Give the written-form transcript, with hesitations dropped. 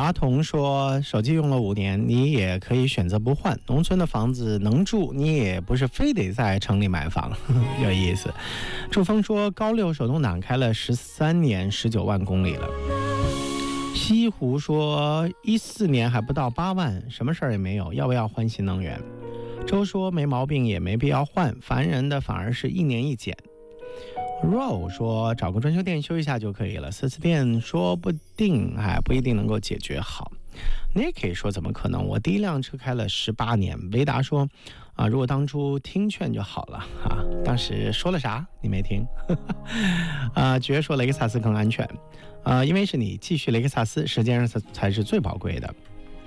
阿童说，手机用了5年，你也可以选择不换。农村的房子能住，你也不是非得在城里买房，有意思。祝峰说，高6手动挡开了13年，19万公里了。西湖说，14年还不到8万，什么事儿也没有，要不要换新能源？周说没毛病，也没必要换，烦人的反而是1年1检。Row 说找个装修店修一下就可以了，4S店说不一定能够解决好。Nicky 说怎么可能，我第一辆车开了18年。维达说如果当初听劝就好了当时说了啥你没听觉说雷克萨斯更安全因为是你继续雷克萨斯，时间上才是最宝贵的。